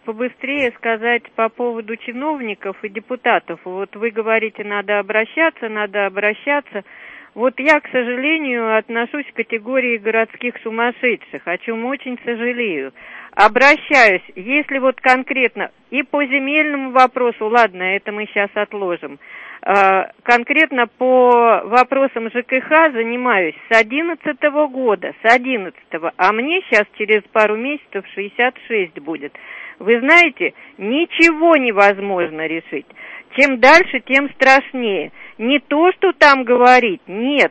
побыстрее сказать по поводу чиновников и депутатов. Вот вы говорите, надо обращаться. Вот я, к сожалению, отношусь к категории городских сумасшедших, о чем очень сожалею. Обращаюсь, если вот конкретно и по земельному вопросу, ладно, это мы сейчас отложим, конкретно по вопросам ЖКХ занимаюсь с 11-го года, а мне сейчас через пару месяцев 66 будет. Вы знаете, ничего невозможно решить. Чем дальше, тем страшнее. Не то, что там говорить, нет.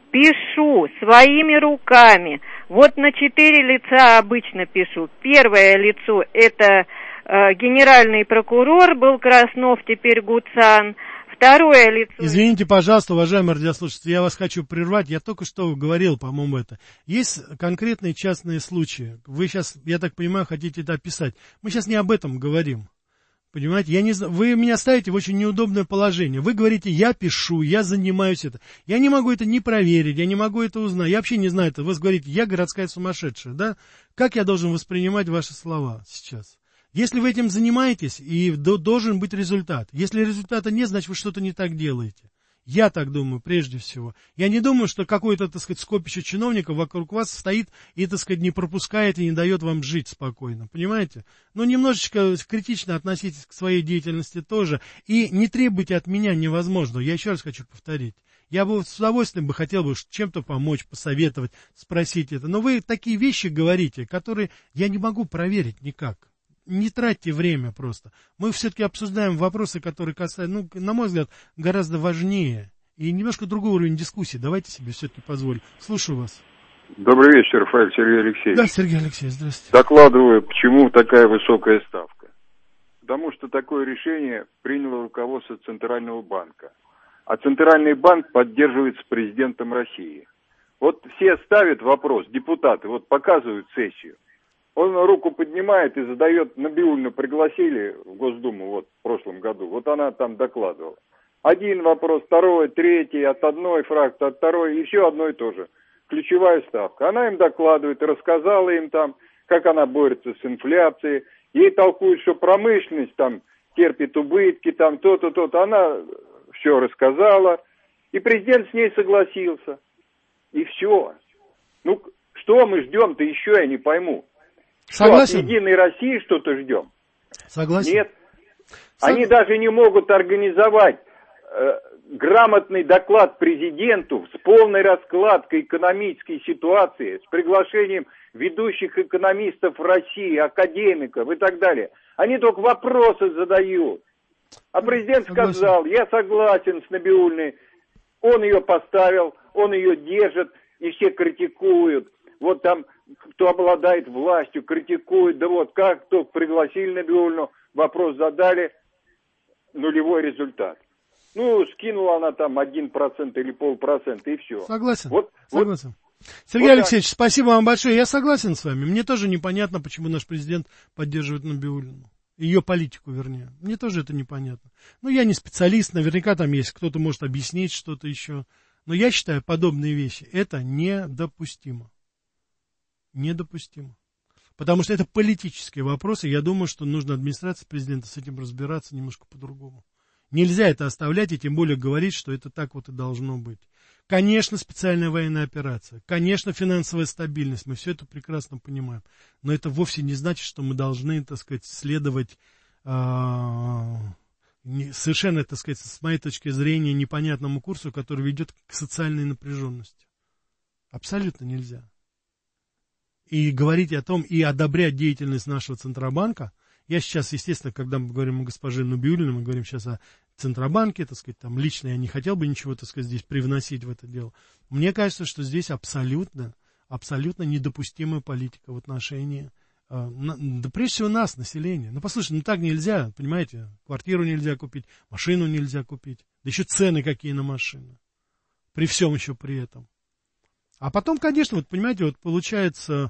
Пишу своими руками. Вот на 4 лица обычно пишу. Первое лицо – это генеральный прокурор, был Краснов, теперь Гуцан. Второе лицо... Извините, пожалуйста, уважаемые радиослушатели, я вас хочу прервать. Я только что говорил, по-моему, это. Есть конкретные частные случаи. Вы сейчас, я так понимаю, хотите это описать. Мы сейчас не об этом говорим. Понимаете, я не знаю, вы меня ставите в очень неудобное положение. Вы говорите, я пишу, я занимаюсь это. Я не могу это не проверить, я не могу это узнать. Я вообще не знаю это. Вы говорите, я городская сумасшедшая, да? Как я должен воспринимать ваши слова сейчас? Если вы этим занимаетесь, и должен быть результат. Если результата нет, значит, вы что-то не так делаете. Я так думаю, прежде всего. Я не думаю, что какое-то, так сказать, скопище чиновников вокруг вас стоит и, так сказать, не пропускает и не дает вам жить спокойно. Понимаете? Но немножечко критично относитесь к своей деятельности тоже. И не требуйте от меня невозможного. Я еще раз хочу повторить. Я бы с удовольствием хотел бы чем-то помочь, посоветовать, спросить это. Но вы такие вещи говорите, которые я не могу проверить никак. Не тратьте время просто. Мы все-таки обсуждаем вопросы, которые касаются, на мой взгляд, гораздо важнее. И немножко другой уровень дискуссии. Давайте себе все-таки позволим. Слушаю вас. Добрый вечер, Рафаэль Сергей Алексеевич. Да, Сергей Алексеевич, здравствуйте. Докладываю, почему такая высокая ставка. Потому что такое решение приняло руководство Центрального банка. А Центральный банк поддерживается президентом России. Вот все ставят вопрос, депутаты, вот показывают сессию. Он руку поднимает и задает, Набиуллину пригласили в Госдуму вот в прошлом году, вот она там докладывала. Один вопрос, второй, третий, от одной фракции, от второй, еще одно и то же. Ключевая ставка. Она им докладывает, рассказала им там, как она борется с инфляцией. Ей толкуют, что промышленность там терпит убытки, там то-то, то-то. Она все рассказала, и президент с ней согласился. И все. Ну, что мы ждем-то еще, я не пойму. Согласен. Что, от Единой России что-то ждем? Согласен. Нет. Они даже не могут организовать грамотный доклад президенту с полной раскладкой экономической ситуации, с приглашением ведущих экономистов России, академиков и так далее. Они только вопросы задают. А президент сказал, я согласен с Набиуллиной. Он ее поставил, он ее держит, и все критикуют. Вот там, кто обладает властью, критикует, да вот как, кто пригласили Набиуллину, вопрос задали, нулевой результат. Ну, скинула она там 1% или 0,5%, и все. Согласен, вот, согласен. Сергей Алексеевич, спасибо вам большое, я согласен с вами. Мне тоже непонятно, почему наш президент поддерживает Набиуллину. Ее политику, вернее. Мне тоже это непонятно. Ну, я не специалист, наверняка там есть, кто-то может объяснить что-то еще. Но я считаю, подобные вещи, это недопустимо. Недопустимо. Потому что это политические вопросы. Я думаю, что нужно администрации президента с этим разбираться немножко по-другому. Нельзя это оставлять и тем более говорить, что это так вот и должно быть. Конечно, специальная военная операция. Конечно, финансовая стабильность. Мы все это прекрасно понимаем. Но это вовсе не значит, что мы должны, так сказать, следовать совершенно, так сказать, с моей точки зрения, непонятному курсу, который ведет к социальной напряженности. Абсолютно нельзя. И говорить о том, и одобрять деятельность нашего Центробанка. Я сейчас, естественно, когда мы говорим о госпоже Набиуллиной, мы говорим сейчас о Центробанке, так сказать, там лично я не хотел бы ничего, так сказать, здесь привносить в это дело. Мне кажется, что здесь абсолютно недопустимая политика в отношении, да прежде всего нас, населения. Ну, послушайте, так нельзя, понимаете, квартиру нельзя купить, машину нельзя купить, да еще цены какие на машины, при всем еще при этом. А потом, конечно, вот понимаете, вот получается,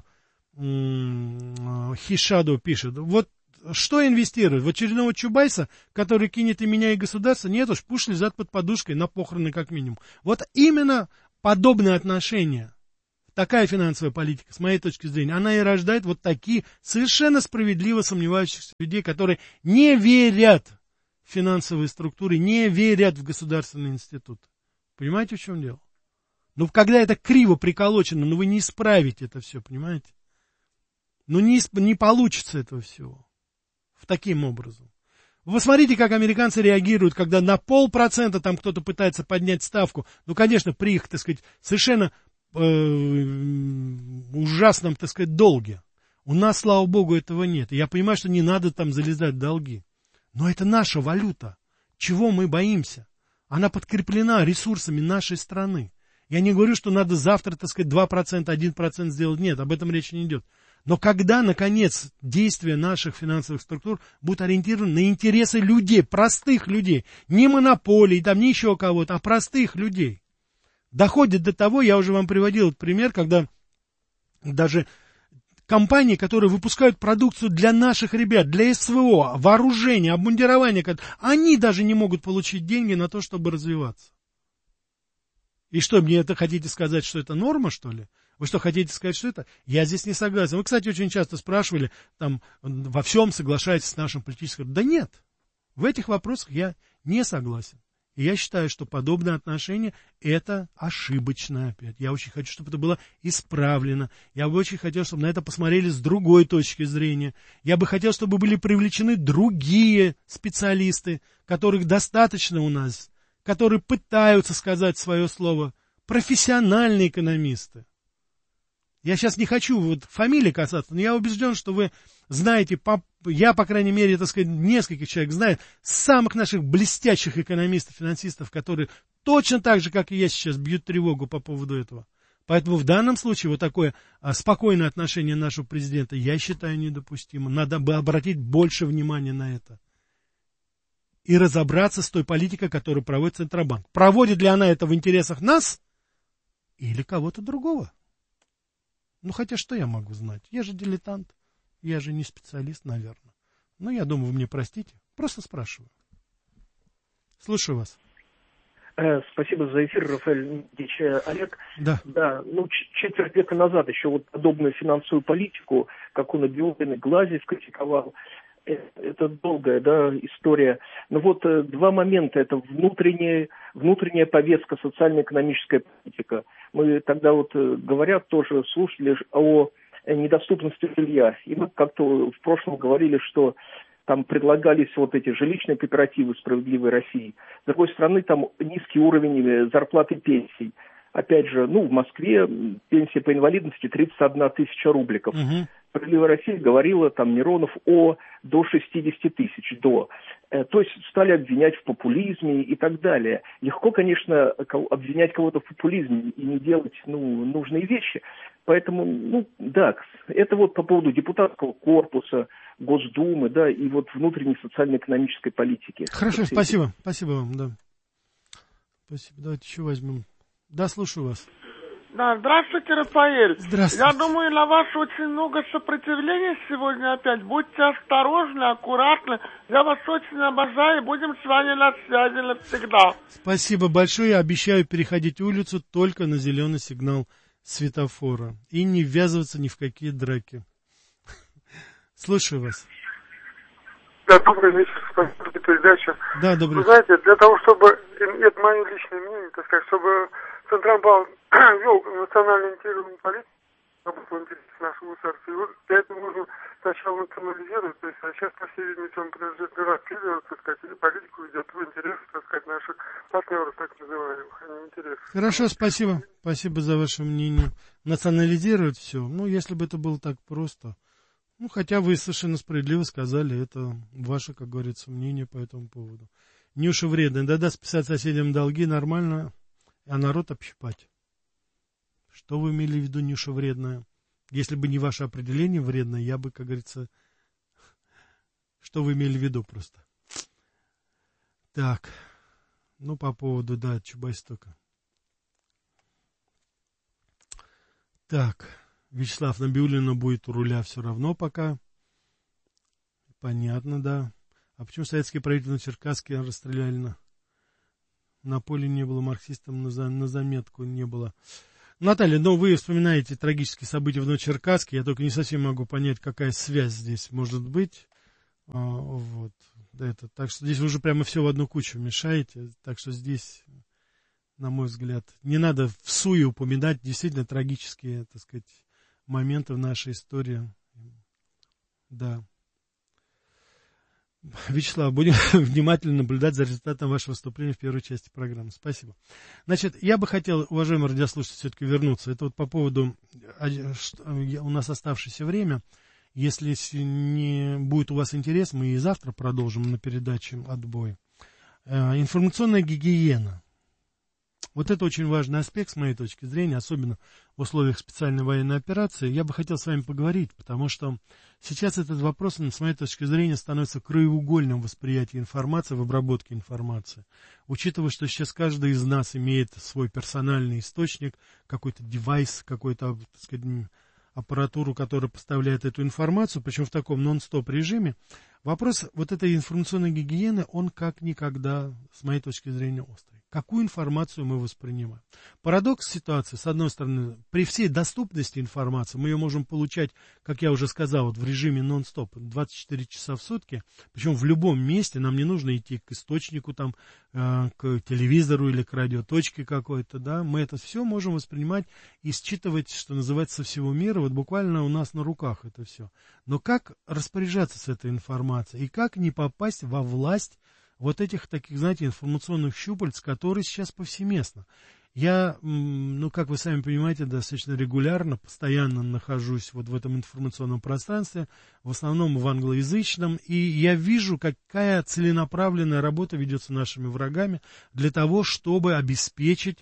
Хишадо пишет, вот что инвестируют? В очередного Чубайса, который кинет и меня, и государство? Нет уж, пусть лежат под подушкой на похороны как минимум. Вот именно подобное отношение такая финансовая политика, с моей точки зрения, она и рождает вот такие совершенно справедливо сомневающихся людей, которые не верят в финансовые структуры, не верят в государственный институт. Понимаете, в чем дело? Ну, когда это криво приколочено, ну, вы не исправите это все, понимаете? Ну, не получится этого всего. Таким образом. Вы смотрите, как американцы реагируют, когда на 0,5% там кто-то пытается поднять ставку. Ну, конечно, при их, так сказать, совершенно ужасном, так сказать, долге. У нас, слава богу, этого нет. И я понимаю, что не надо там залезать в долги. Но это наша валюта. Чего мы боимся? Она подкреплена ресурсами нашей страны. Я не говорю, что надо завтра, так сказать, 2%, 1% сделать. Нет, об этом речь не идет. Но когда, наконец, действия наших финансовых структур будут ориентированы на интересы людей, простых людей, не монополий, там, не еще кого-то, а простых людей, доходит до того, я уже вам приводил этот пример, когда даже компании, которые выпускают продукцию для наших ребят, для СВО, вооружения, обмундирования, они даже не могут получить деньги на то, чтобы развиваться. И что, мне это хотите сказать, что это норма, что ли? Вы что, хотите сказать, что это? Я здесь не согласен. Вы, кстати, очень часто спрашивали, там, во всем соглашаетесь с нашим политическим... Да нет, в этих вопросах я не согласен. И я считаю, что подобное отношение – это ошибочно опять. Я очень хочу, чтобы это было исправлено. Я бы очень хотел, чтобы на это посмотрели с другой точки зрения. Я бы хотел, чтобы были привлечены другие специалисты, которых достаточно у нас, которые пытаются сказать свое слово, профессиональные экономисты. Я сейчас не хочу вот фамилии касаться, но я убежден, что вы знаете, я, по крайней мере, так сказать, нескольких человек знаю, самых наших блестящих экономистов, финансистов, которые точно так же, как и я сейчас, бьют тревогу по поводу этого. Поэтому в данном случае вот такое спокойное отношение нашего президента, я считаю, недопустимым. Надо бы обратить больше внимания на это. И разобраться с той политикой, которую проводит Центробанк. Проводит ли она это в интересах нас или кого-то другого? Ну, хотя что я могу знать? Я же дилетант, я же не специалист, наверное. Ну, я думаю, вы мне простите. Просто спрашиваю. Слушаю вас. Спасибо за эфир, Рафаэль Никитич. Олег, да, ну, четверть века назад еще вот подобную финансовую политику, как он Биолин и Глазьев критиковал, это долгая, да, история. Но вот два момента. Это внутренняя повестка, социально-экономическая политика. Мы тогда вот, говорят, тоже слушали о недоступности жилья. И мы как-то в прошлом говорили, что там предлагались вот эти жилищные кооперативы «Справедливой России». С другой стороны, там низкий уровень зарплаты и пенсий. Опять же, ну, в Москве пенсия по инвалидности 31 тысяча рубликов. Угу. «Справедливая Россия» говорила, там, Миронов, до 60 тысяч, до. То есть стали обвинять в популизме и так далее. Легко, конечно, обвинять кого-то в популизме и не делать, ну, нужные вещи. Поэтому, ну, да, это вот по поводу депутатского корпуса, Госдумы, да, и вот внутренней социально-экономической политики. Хорошо, спасибо. Спасибо вам, да. Спасибо. Давайте еще возьмем. Да, слушаю вас. Да, здравствуйте, Рафаэль. Здравствуйте. Я думаю, на вас очень много сопротивления сегодня опять. Будьте осторожны, аккуратны. Я вас очень обожаю, будем с вами на связи навсегда. Спасибо большое. Я обещаю переходить улицу только на зеленый сигнал светофора. И не ввязываться ни в какие драки. Слушаю вас. Да, добрый вечер, спасибо за передачу. Да, добрый вечер. Вы знаете, для того, чтобы, это мое личное мнение, так сказать, чтобы Центробанк вел национально ориентированную политику, чтобы в интересах нашего государства, и вот для этого нужно сначала национализировать, то есть, а сейчас, по всей видимости, он принадлежит Левину, так сказать, и политику ведет в интересах, так сказать, наших партнеров, так называемых, а не интересах. Хорошо, спасибо. Спасибо за ваше мнение. Национализировать все. Ну, если бы это было так просто. Ну, хотя вы совершенно справедливо сказали, это ваше, как говорится, мнение по этому поводу. Нюша вредная. Да-да, списать соседям долги нормально, а народ общипать. Что вы имели в виду, Нюша вредная? Если бы не ваше определение вредное, я бы, как говорится... Что вы имели в виду просто? Так. Ну, по поводу, да, Чубайстока. Так. Вячеслав, Набиуллина будет у руля все равно пока. Понятно, да. А почему советские правители на Черкасске расстреляли? На поле не было марксистам, на заметку не было. Наталья, вы вспоминаете трагические события в Новочеркасске, я только не совсем могу понять, какая связь здесь может быть. Вот. Это. Так что здесь вы уже прямо все в одну кучу мешаете, так что здесь, на мой взгляд, не надо всуе упоминать действительно трагические, так сказать, моменты в нашей истории. Да. Вячеслав, будем внимательно наблюдать за результатом вашего выступления в первой части программы. Спасибо. Значит, я бы хотел, уважаемые радиослушатели, все-таки вернуться. Это вот по поводу у нас оставшееся время. Если не будет у вас интерес, мы и завтра продолжим на передаче «Отбой». Информационная гигиена. Вот это очень важный аспект, с моей точки зрения, особенно в условиях специальной военной операции. Я бы хотел с вами поговорить, потому что сейчас этот вопрос, с моей точки зрения, становится краеугольным в восприятии информации, в обработке информации. Учитывая, что сейчас каждый из нас имеет свой персональный источник, какой-то девайс, какой-то, так сказать, аппаратуру, которая поставляет эту информацию, причем в таком нон-стоп режиме, вопрос вот этой информационной гигиены, он как никогда, с моей точки зрения, острый. Какую информацию мы воспринимаем? Парадокс ситуации, с одной стороны, при всей доступности информации, мы ее можем получать, как я уже сказал, вот в режиме нон-стоп, 24 часа в сутки, причем в любом месте, нам не нужно идти к источнику, там, к телевизору или к радиоточке какой-то, да, мы это все можем воспринимать и считывать, что называется, со всего мира, вот буквально у нас на руках это все. Но как распоряжаться с этой информацией и как не попасть во власть вот этих таких, знаете, информационных щупальц, которые сейчас повсеместно. Я, как вы сами понимаете, достаточно регулярно, постоянно нахожусь вот в этом информационном пространстве, в основном в англоязычном, и я вижу, какая целенаправленная работа ведется нашими врагами для того, чтобы обеспечить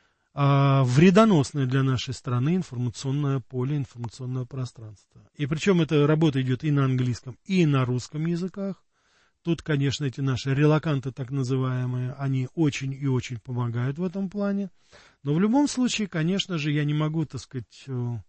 вредоносное для нашей страны информационное поле, информационное пространство. И причем эта работа идет и на английском, и на русском языках. Тут, конечно, эти наши релоканты, так называемые, они очень и очень помогают в этом плане. Но в любом случае, конечно же, я не могу, так сказать,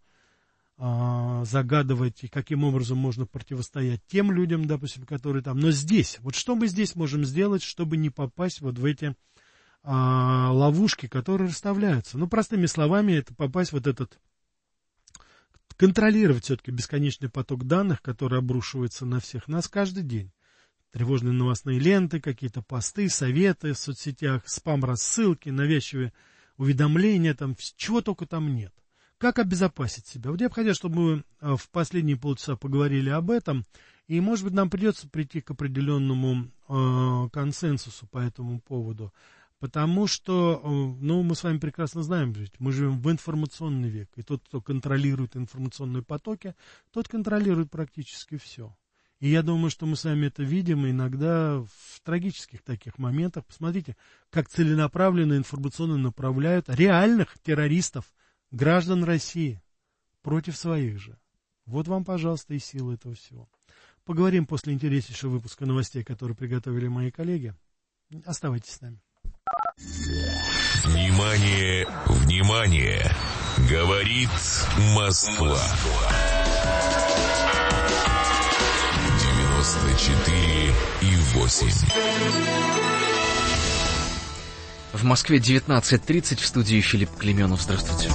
загадывать, и каким образом можно противостоять тем людям, допустим, которые там. Но здесь, вот что мы здесь можем сделать, чтобы не попасть вот в эти ловушки, которые расставляются? Ну, простыми словами, это попасть вот этот... Контролировать все-таки бесконечный поток данных, который обрушивается на всех нас каждый день. Тревожные новостные ленты, какие-то посты, советы в соцсетях, спам-рассылки, навязчивые уведомления, там, чего только там нет. Как обезопасить себя? Вот я бы хотел, чтобы мы в последние полчаса поговорили об этом, и, может быть, нам придется прийти к определенному консенсусу по этому поводу, потому что, мы с вами прекрасно знаем, мы живем в информационный век, и тот, кто контролирует информационные потоки, тот контролирует практически все. И я думаю, что мы с вами это видим иногда в трагических таких моментах. Посмотрите, как целенаправленно информационно направляют реальных террористов, граждан России, против своих же. Вот вам, пожалуйста, и сила этого всего. Поговорим после интереснейшего выпуска новостей, которые приготовили мои коллеги. Оставайтесь с нами. Внимание, внимание! Говорит Москва. 94,8. В Москве 19:30, в студии Филипп Клеменов. Здравствуйте.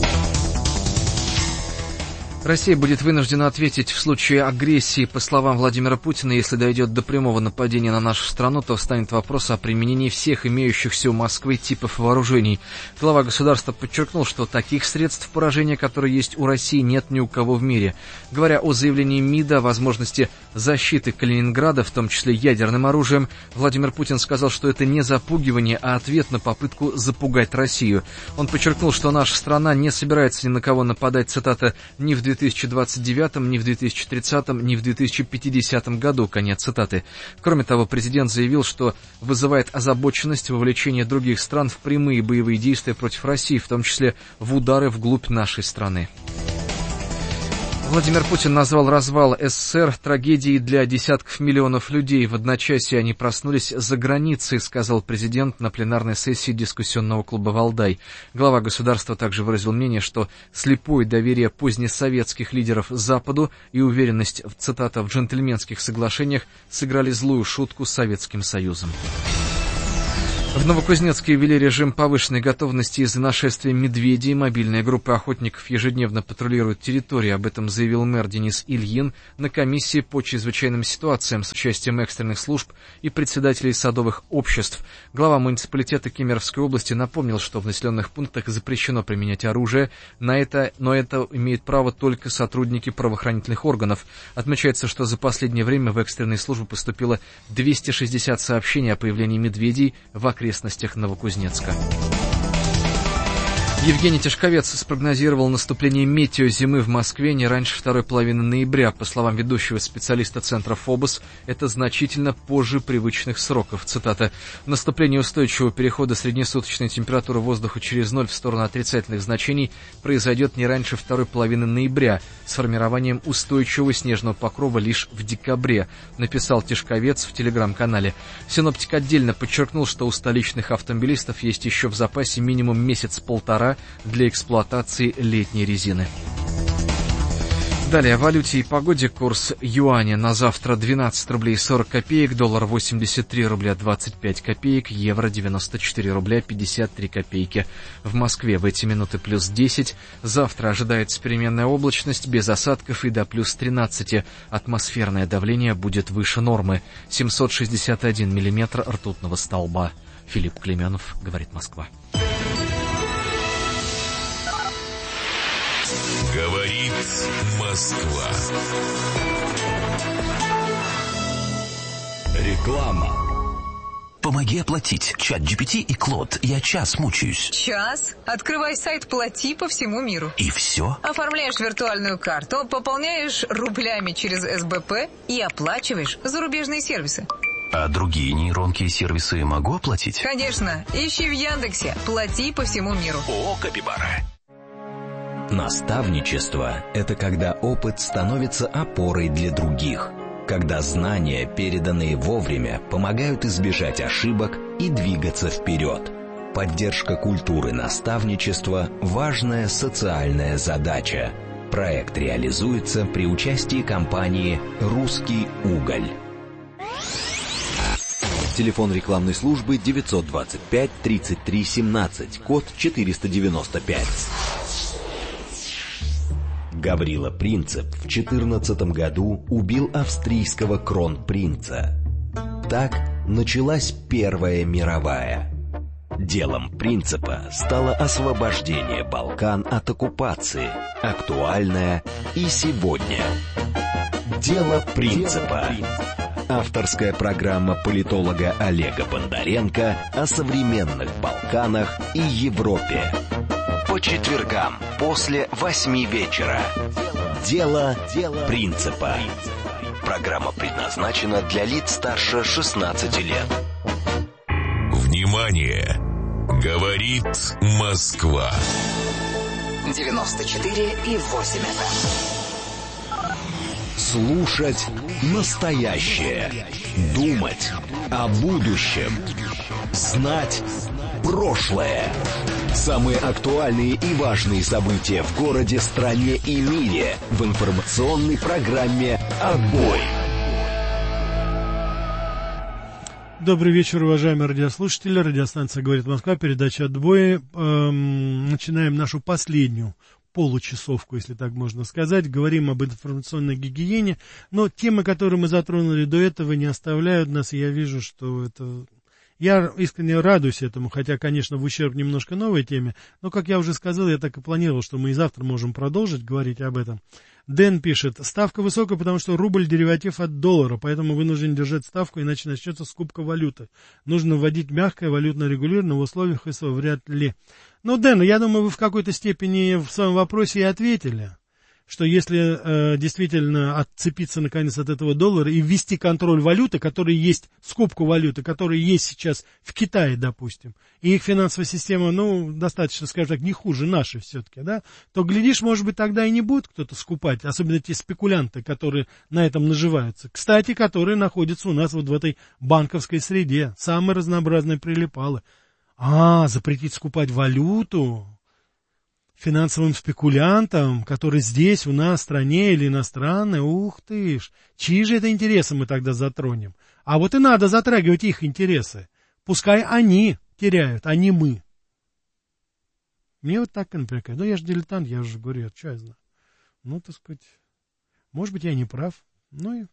Россия будет вынуждена ответить в случае агрессии, по словам Владимира Путина. Если дойдет до прямого нападения на нашу страну, то встанет вопрос о применении всех имеющихся у Москвы типов вооружений. Глава государства подчеркнул, что таких средств поражения, которые есть у России, нет ни у кого в мире. Говоря о заявлении МИДа о возможности защиты Калининграда, в том числе ядерным оружием, Владимир Путин сказал, что это не запугивание, а ответ на попытку запугать Россию. Он подчеркнул, что наша страна не собирается ни на кого нападать, цитата, ни в 2029, ни в 2030, ни в 2050 году, конец цитаты. Кроме того, президент заявил, что вызывает озабоченность вовлечение других стран в прямые боевые действия против России, в том числе в удары вглубь нашей страны. Владимир Путин назвал развал СССР трагедией для десятков миллионов людей. В одночасье они проснулись за границей, сказал президент на пленарной сессии дискуссионного клуба «Валдай». Глава государства также выразил мнение, что слепое доверие позднесоветских лидеров Западу и уверенность, цитата, в джентльменских соглашениях сыграли злую шутку с Советским Союзом. В Новокузнецке ввели режим повышенной готовности из-за нашествия медведей. Мобильные группы охотников ежедневно патрулируют территорию. Об этом заявил мэр Денис Ильин на комиссии по чрезвычайным ситуациям с участием экстренных служб и председателей садовых обществ. Глава муниципалитета Кемеровской области напомнил, что в населенных пунктах запрещено применять оружие, но это имеют право только сотрудники правоохранительных органов. Отмечается, что за последнее время в экстренные службы поступило 260 сообщений о появлении медведей в окрестностях Новокузнецка. Евгений Тишковец спрогнозировал наступление метеозимы в Москве не раньше второй половины ноября. По словам ведущего специалиста Центра ФОБОС, это значительно позже привычных сроков. Цитата. «Наступление устойчивого перехода среднесуточной температуры воздуха через ноль в сторону отрицательных значений произойдет не раньше второй половины ноября, с формированием устойчивого снежного покрова лишь в декабре», написал Тишковец в телеграм-канале. Синоптик отдельно подчеркнул, что у столичных автомобилистов есть еще в запасе минимум месяц-полтора для эксплуатации летней резины. Далее о валюте и погоде. Курс юаня на завтра 12 рублей 40 копеек, доллар 83 рубля 25 копеек, евро 94 рубля 53 копейки. В Москве в эти минуты плюс 10. Завтра ожидается переменная облачность, без осадков и до плюс 13. Атмосферное давление будет выше нормы. 761 миллиметр ртутного столба. Филипп Клеменов, говорит Москва. Говорит Москва. Реклама. Помоги оплатить. ChatGPT и Клод. Я час мучаюсь. Час? Открывай сайт «Плати» по всему миру. И все? Оформляешь виртуальную карту, пополняешь рублями через СБП и оплачиваешь зарубежные сервисы. А другие нейронки и сервисы могу оплатить? Конечно. Ищи в Яндексе «Плати» по всему миру. О, капибара. Наставничество – это когда опыт становится опорой для других, когда знания, переданные вовремя, помогают избежать ошибок и двигаться вперед. Поддержка культуры наставничества – важная социальная задача. Проект реализуется при участии компании «Русский уголь». Телефон рекламной службы 925 33 17, код 495. Гаврила Принцип в 14 году убил австрийского кронпринца. Так началась Первая мировая. Делом Принципа стало освобождение Балкан от оккупации, актуальное и сегодня. Дело Принципа. Авторская программа политолога Олега Бондаренко о современных Балканах и Европе. По четвергам после 8 вечера. Дело Принципа. Программа предназначена для лиц старше 16 лет. Внимание! Говорит Москва. 94,8 FM. Слушать настоящее. Думать о будущем. Знать прошлое. Самые актуальные и важные события в городе, стране и мире в информационной программе «Отбой». Добрый вечер, уважаемые радиослушатели. Радиостанция «Говорит Москва», передача «Отбой». Начинаем нашу последнюю получасовку, если так можно сказать. Говорим об информационной гигиене, но темы, которые мы затронули до этого, не оставляют нас, и я вижу, что это... Я искренне радуюсь этому, хотя, конечно, в ущерб немножко новой теме, но, как я уже сказал, я так и планировал, что мы и завтра можем продолжить говорить об этом. Дэн пишет: ставка высокая, потому что рубль дериватив от доллара, поэтому вынужден держать ставку, иначе начнется скупка валюты. Нужно вводить мягкое валютное регулирование в условиях СВО, вряд ли. Ну, Дэн, я думаю, вы в какой-то степени в своем вопросе и ответили, что если действительно отцепиться наконец от этого доллара и ввести контроль валюты, который есть, скупку валюты, которая есть сейчас в Китае, допустим, и их финансовая система, ну, достаточно, скажем так, не хуже нашей все-таки, да, то, глядишь, может быть, тогда и не будет кто-то скупать, особенно те спекулянты, которые на этом наживаются. Кстати, которые находятся у нас вот в этой банковской среде, самые разнообразные прилипалы. Запретить скупать валюту финансовым спекулянтам, которые здесь у нас в стране или иностранные, ух ты ж, чьи же это интересы мы тогда затронем? А вот и надо затрагивать их интересы. Пускай они теряют, а не мы. Мне вот так, например, ну, я же дилетант, я уже говорю, что я знаю. Ну, так сказать, может быть, я не прав. Ну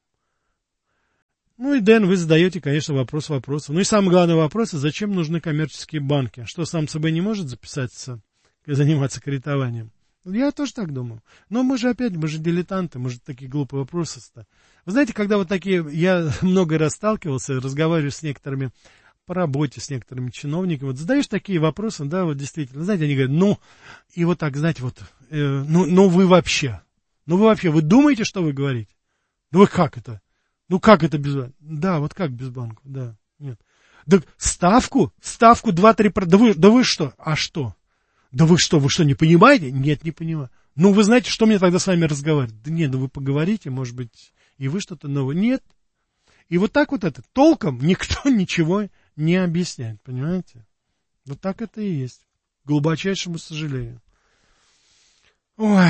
и, Дэн, вы задаете, конечно, вопрос вопросов. Ну и самый главный вопрос, зачем нужны коммерческие банки? Что, сам собой не может записаться, заниматься кредитованием? Я тоже так думаю. Но мы же дилетанты, мы же такие глупые вопросы-то. Вы знаете, когда вот такие, я много раз сталкивался, разговариваю с некоторыми по работе, с некоторыми чиновниками, вот задаешь такие вопросы, да, вот действительно, знаете, они говорят, и вот так, знаете, вот, вы вообще, вы думаете, что вы говорите? Ну вы как это? Ну как это без банка? Да, вот как без банка, да, нет. Да ставку 2-3%, да вы что? А что? Да вы что, не понимаете? Нет, не понимаю. Ну вы знаете, что мне тогда с вами разговаривать? Да нет, вы поговорите, может быть, и вы что-то новое. Нет. И вот так вот это, толком никто ничего не объясняет, понимаете? Вот так это и есть, к глубочайшему сожалению. Ой.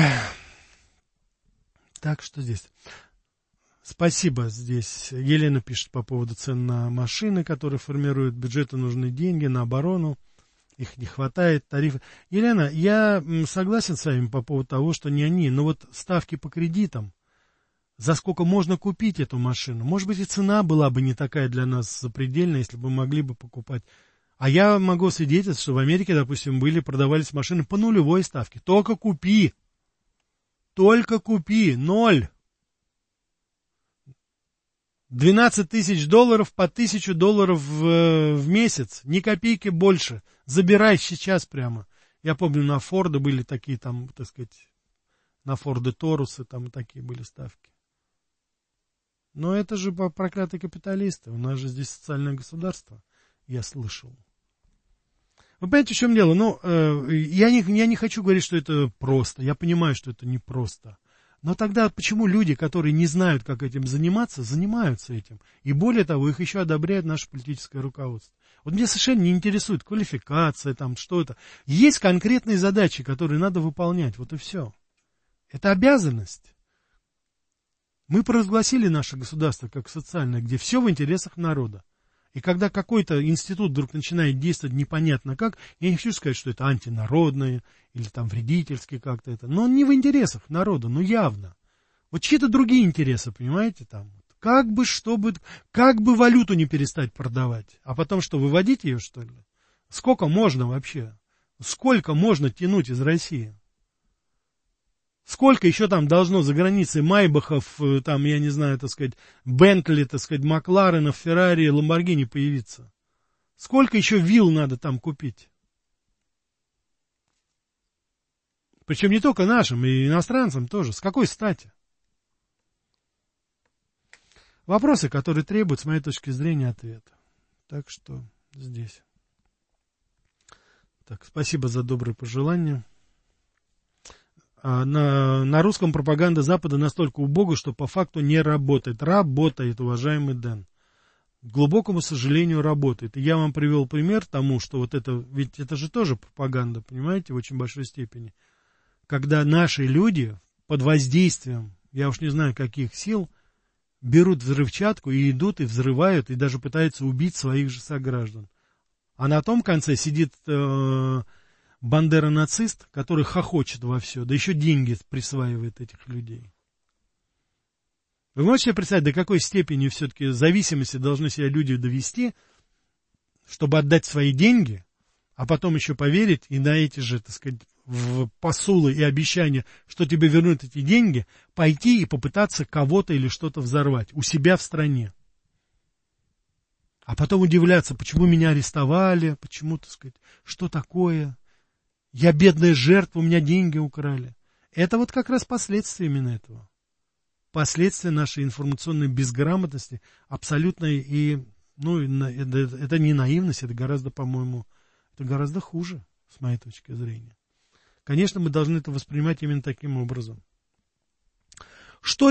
Так что здесь. Спасибо здесь. Елена пишет по поводу цен на машины, которые формируют бюджету, нужны деньги на оборону. Их не хватает, тарифы. Елена, я согласен с вами по поводу того, что не они, но вот ставки по кредитам, за сколько можно купить эту машину. Может быть, и цена была бы не такая для нас запредельная, если бы могли бы покупать. А я могу свидетельствовать, что в Америке, допустим, продавались машины по нулевой ставке. Только купи, 0. $12 тысяч по $1000 в месяц, ни копейки больше. Забирай сейчас прямо. Я помню, на Форда были такие там, так сказать, на Форды Торусы, там такие были ставки. Но это же проклятые капиталисты. У нас же здесь социальное государство, я слышал. Вы понимаете, в чем дело? Я не хочу говорить, что это просто. Я понимаю, что это непросто. Но тогда почему люди, которые не знают, как этим занимаются этим? И более того, их еще одобряет наше политическое руководство. Вот меня совершенно не интересует квалификация, там что-то. Есть конкретные задачи, которые надо выполнять. Вот и все. Это обязанность. Мы провозгласили наше государство как социальное, где все в интересах народа. И когда какой-то институт вдруг начинает действовать непонятно как, я не хочу сказать, что это антинародное или там вредительский как-то это, но он не в интересах народа, явно. Вот чьи-то другие интересы, понимаете, там. Как бы валюту не перестать продавать, а потом что, выводить ее, что ли? Сколько можно вообще? Сколько можно тянуть из России? Сколько еще там должно за границей Майбахов, там, я не знаю, так сказать, Бентли, так сказать, Макларенов, Феррари, Ламборгини появиться? Сколько еще вилл надо там купить? Причем не только нашим, и иностранцам тоже. С какой стати? Вопросы, которые требуют, с моей точки зрения, ответа. Так что здесь. Так, спасибо за добрые пожелания. На русском пропаганда Запада настолько убога, что по факту не работает. Работает, уважаемый Дэн. К глубокому сожалению, работает. И я вам привел пример тому, что вот это, ведь это же тоже пропаганда, понимаете, в очень большой степени. Когда наши люди под воздействием, я уж не знаю каких сил, берут взрывчатку и идут, и взрывают, и даже пытаются убить своих же сограждан. А на том конце сидит бандера-нацист, который хохочет во все, да еще деньги присваивает этих людей. Вы можете себе представить, до какой степени все-таки зависимости должны себя люди довести, чтобы отдать свои деньги, а потом еще поверить и на эти же, так сказать, в посулы и обещания, что тебе вернут эти деньги, пойти и попытаться кого-то или что-то взорвать у себя в стране. А потом удивляться, почему меня арестовали, почему, так сказать, что такое? Я бедная жертва, у меня деньги украли. Это вот как раз последствия именно этого. Последствия нашей информационной безграмотности абсолютной и, это не наивность, это гораздо, по-моему, это гораздо хуже, с моей точки зрения. Конечно, мы должны это воспринимать именно таким образом. Что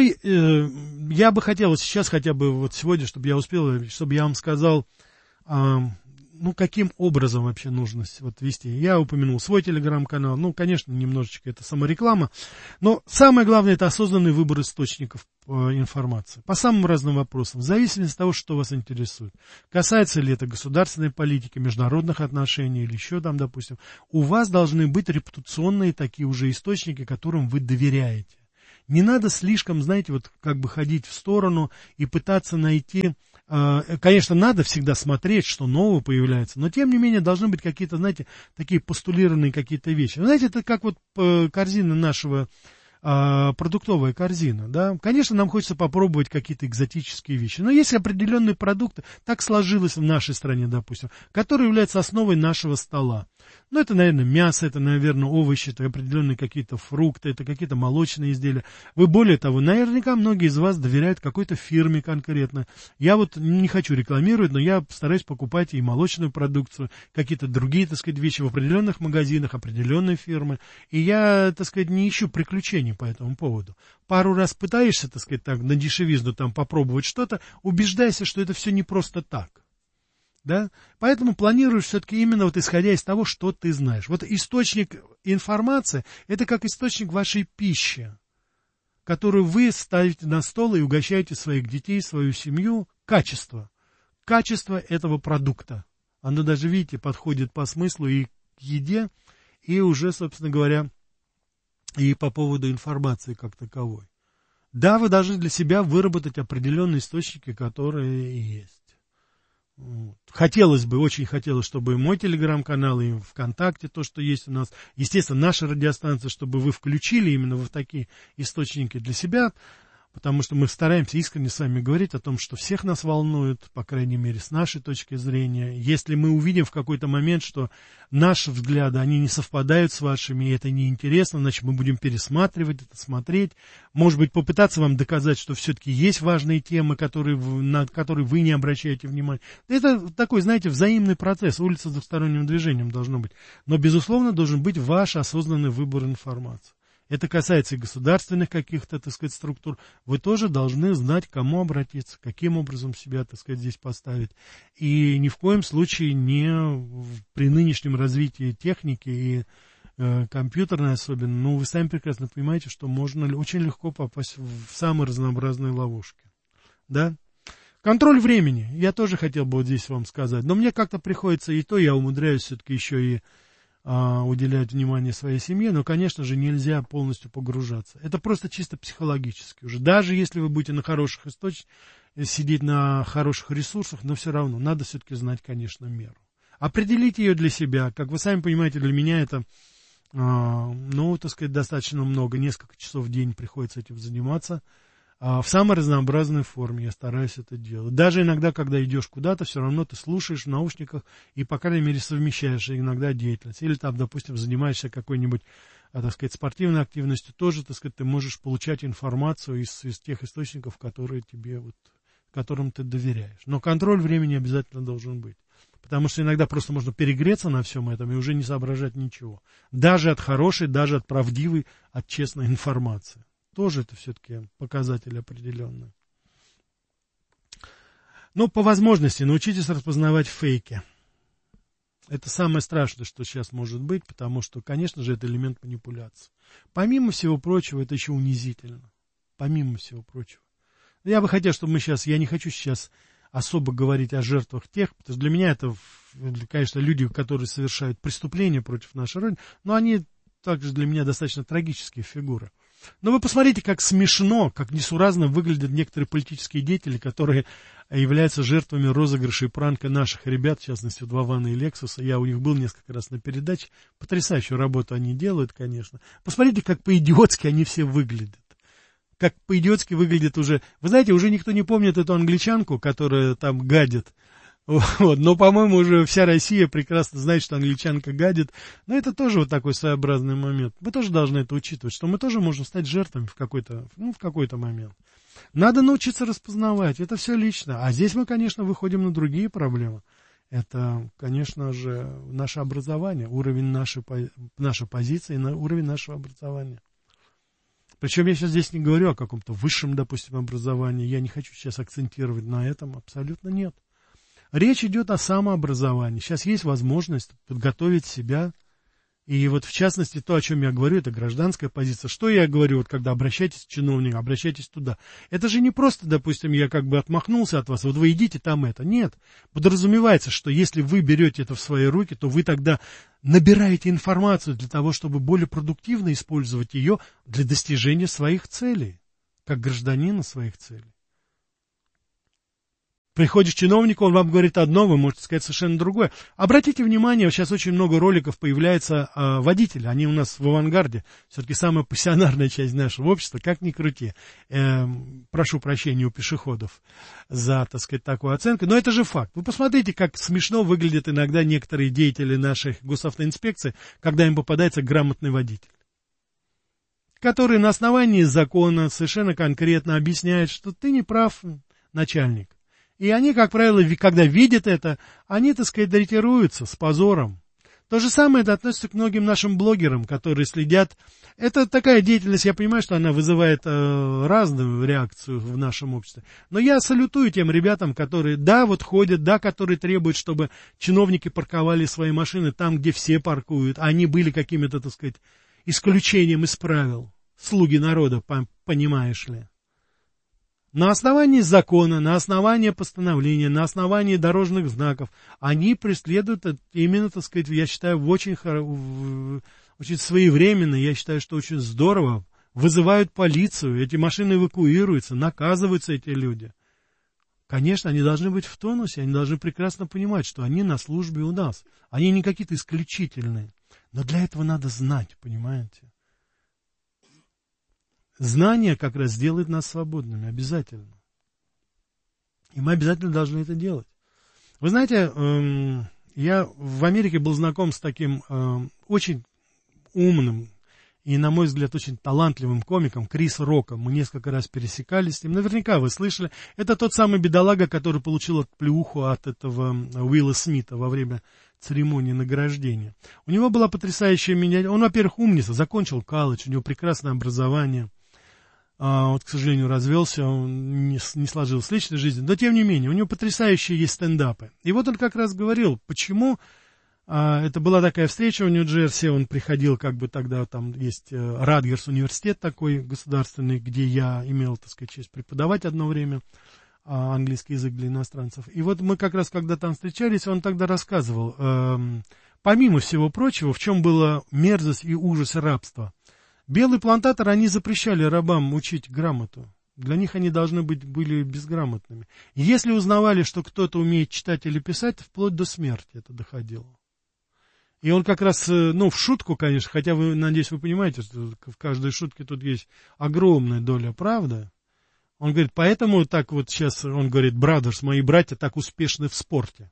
я бы хотел сейчас, хотя бы вот сегодня, чтобы я успел, чтобы я вам сказал каким образом вообще нужно вот вести. Я упомянул свой телеграм-канал, конечно, немножечко это самореклама, но самое главное, это осознанный выбор источников информации по самым разным вопросам, в зависимости от того, что вас интересует. Касается ли это государственной политики, международных отношений или еще там, допустим, у вас должны быть репутационные такие уже источники, которым вы доверяете. Не надо слишком, ходить в сторону и пытаться найти. Конечно, надо всегда смотреть, что нового появляется, но, тем не менее, должны быть какие-то, такие постулированные какие-то вещи. Это как корзина нашего, продуктовая корзина, да. Конечно, нам хочется попробовать какие-то экзотические вещи, но есть определенные продукты, так сложилось в нашей стране, допустим, которые являются основой нашего стола. Это, наверное, мясо, это, наверное, овощи, это определенные какие-то фрукты, это какие-то молочные изделия. Вы, более того, наверняка многие из вас доверяют какой-то фирме конкретно. Я не хочу рекламировать, но я стараюсь покупать и молочную продукцию, какие-то другие, вещи в определенных магазинах, определенной фирмы. И я, не ищу приключений по этому поводу. Пару раз пытаешься, на дешевизну там попробовать что-то, убеждайся, что это все не просто так. Да? Поэтому планируешь все-таки именно исходя из того, что ты знаешь. Источник информации, это как источник вашей пищи, которую вы ставите на стол и угощаете своих детей, свою семью. Качество этого продукта. Оно даже, видите, подходит по смыслу и к еде, и уже, собственно говоря, и по поводу информации как таковой. Да, вы должны для себя выработать определенные источники, которые есть. Очень хотелось, чтобы и мой телеграм-канал, и ВКонтакте, то, что есть у нас, естественно, наша радиостанция, чтобы вы включили именно в такие источники для себя, потому что мы стараемся искренне с вами говорить о том, что всех нас волнует, по крайней мере, с нашей точки зрения. Если мы увидим в какой-то момент, что наши взгляды, они не совпадают с вашими, и это неинтересно, значит, мы будем пересматривать это, смотреть, может быть, попытаться вам доказать, что все-таки есть важные темы, на которые вы не обращаете внимания. Это такой, взаимный процесс, улица с двусторонним движением должно быть. Но, безусловно, должен быть ваш осознанный выбор информации. Это касается и государственных каких-то, структур. Вы тоже должны знать, к кому обратиться, каким образом себя, здесь поставить. И ни в коем случае не при нынешнем развитии техники и компьютерной особенно, вы сами прекрасно понимаете, что можно очень легко попасть в самые разнообразные ловушки. Да? Контроль времени. Я тоже хотел бы здесь вам сказать. Но мне как-то приходится и то, я умудряюсь все-таки еще и уделять внимание своей семье, но, конечно же, нельзя полностью погружаться. Это просто чисто психологически уже. Даже если вы будете на хороших источниках, сидеть на хороших ресурсах, но все равно надо все-таки знать, конечно, меру. Определите ее для себя. Как вы сами понимаете, для меня это, достаточно много. Несколько часов в день приходится этим заниматься. В самой разнообразной форме я стараюсь это делать. Даже иногда, когда идешь куда-то, все равно ты слушаешь в наушниках и, по крайней мере, совмещаешь иногда деятельность. Или там, допустим, занимаешься какой-нибудь, спортивной активностью, тоже, ты можешь получать информацию из тех источников, которые которым ты доверяешь. Но контроль времени обязательно должен быть. Потому что иногда просто можно перегреться на всем этом и уже не соображать ничего. Даже от хорошей, даже от правдивой, от честной информации. Тоже это все-таки показатель определенный. По возможности научитесь распознавать фейки. Это самое страшное, что сейчас может быть, потому что, конечно же, это элемент манипуляции. Помимо всего прочего, это еще унизительно. Помимо всего прочего. Я бы хотел, чтобы я не хочу сейчас особо говорить о жертвах тех, потому что для меня это, конечно, люди, которые совершают преступления против нашей Родины, но они также для меня достаточно трагические фигуры. Но вы посмотрите, как смешно, как несуразно выглядят некоторые политические деятели, которые являются жертвами розыгрышей пранка наших ребят, в частности, Вована и Лексуса. Я у них был несколько раз на передаче. Потрясающую работу они делают, конечно. Посмотрите, как по-идиотски они все выглядят. Как по-идиотски выглядит уже... Вы знаете, уже никто не помнит эту англичанку, которая там гадит. Но, по-моему, уже вся Россия прекрасно знает, что англичанка гадит. Но это тоже такой своеобразный момент. Мы тоже должны это учитывать, что мы тоже можем стать жертвами в какой-то момент. Надо научиться распознавать. Это все лично. А здесь мы, конечно, выходим на другие проблемы. Это, конечно же, наше образование, уровень нашей позиции, уровень нашего образования. Причем я сейчас здесь не говорю о каком-то высшем, допустим, образовании. Я не хочу сейчас акцентировать на этом. Абсолютно нет. Речь идет о самообразовании. Сейчас есть возможность подготовить себя. И вот в частности то, о чем я говорю, это гражданская позиция. Что я говорю, вот когда обращайтесь к чиновнику, обращайтесь туда. Это же не просто, допустим, я как бы отмахнулся от вас, вот вы идите там это. Нет. Подразумевается, что если вы берете это в свои руки, то вы тогда набираете информацию для того, чтобы более продуктивно использовать ее для достижения своих целей, как гражданина своих целей. Приходишь к чиновнику, он вам говорит одно, вы можете сказать совершенно другое. Обратите внимание, сейчас очень много роликов появляется водителей, они у нас в авангарде, все-таки самая пассионарная часть нашего общества, как ни крути. Прошу прощения у пешеходов за, так сказать, такую оценку, но это же факт. Вы посмотрите, как смешно выглядят иногда некоторые деятели нашей госавтоинспекции, когда им попадается грамотный водитель, который на основании закона совершенно конкретно объясняет, что ты не прав, начальник. И они, как правило, когда видят это, они, так сказать, ретируются с позором. То же самое это относится к многим нашим блогерам, которые следят. Это такая деятельность, я понимаю, что она вызывает разную реакцию в нашем обществе. Но я салютую тем ребятам, которые, да, вот ходят, да, которые требуют, чтобы чиновники парковали свои машины там, где все паркуют. А они были какими-то, так сказать, исключением из правил. Слуги народа, понимаешь ли. На основании закона, на основании постановления, на основании дорожных знаков, они преследуют именно, так сказать, я считаю, очень своевременно, я считаю, что очень здорово, вызывают полицию, эти машины эвакуируются, наказываются эти люди. Конечно, они должны быть в тонусе, они должны прекрасно понимать, что они на службе у нас, они не какие-то исключительные, но для этого надо знать, понимаете? Знание как раз сделает нас свободными, обязательно. И мы обязательно должны это делать. Вы знаете, я в Америке был знаком с таким очень умным и, на мой взгляд, очень талантливым комиком Крис Роком. Мы несколько раз пересекались с ним. Наверняка вы слышали. Это тот самый бедолага, который получил отплеуху от этого Уилла Смита во время церемонии награждения. У него была потрясающая миниатюра. Он, во-первых, умница, закончил колледж, у него прекрасное образование. Вот, к сожалению, развелся, он не сложилось в личной жизни, но тем не менее, у него потрясающие есть стендапы. И вот он как раз говорил, почему, это была такая встреча в Нью-Джерси, он приходил, как бы тогда там есть Радгерс университет такой государственный, где я имел, так сказать, честь преподавать одно время английский язык для иностранцев. И вот мы как раз, когда там встречались, он тогда рассказывал, помимо всего прочего, в чем была мерзость и ужас рабства. Белые плантаторы, они запрещали рабам учить грамоту. Для них они должны были безграмотными. И если узнавали, что кто-то умеет читать или писать, вплоть до смерти это доходило. И он как раз, в шутку, конечно, хотя вы, надеюсь, вы понимаете, что в каждой шутке тут есть огромная доля правды. Он говорит, поэтому так вот сейчас, он говорит, brothers, мои братья так успешны в спорте.